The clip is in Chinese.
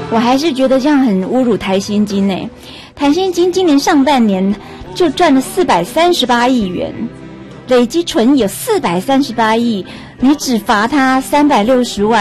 我还是觉得这样很侮辱台新金呢。台新金今年上半年就赚了438亿元，累积纯益有438亿，你只罚他360万。